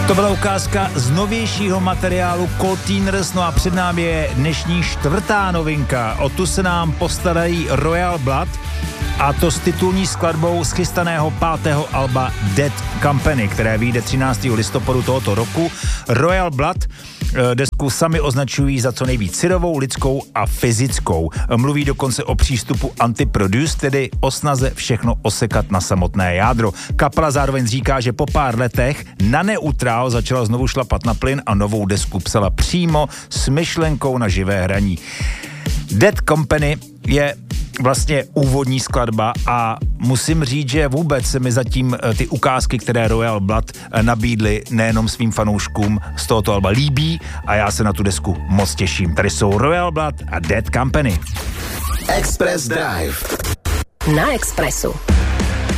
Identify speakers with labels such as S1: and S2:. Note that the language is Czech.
S1: To byla ukázka z novějšího materiálu Cold Teeners, no a před námi je dnešní 4. novinka. O tu se nám postarají Royal Blood, a to s titulní skladbou z chystaného 5. alba Dead Company, které vyjde 13. listopadu tohoto roku. Royal Blood desku sami označují za co nejvíc syrovou, lidskou a fyzickou. Mluví dokonce o přístupu anti-produce, tedy o snaze všechno osekat na samotné jádro. Kapela zároveň říká, že po pár letech na neutrál začala znovu šlapat na plyn a novou desku psala přímo s myšlenkou na živé hraní. Dead Company je vlastně úvodní skladba a musím říct, že vůbec se mi zatím ty ukázky, které Royal Blood nabídly nejenom svým fanouškům z tohoto alba líbí a já se na tu desku moc těším. Tady jsou Royal Blood a Dead Company.
S2: Express Drive.
S3: Na Expressu.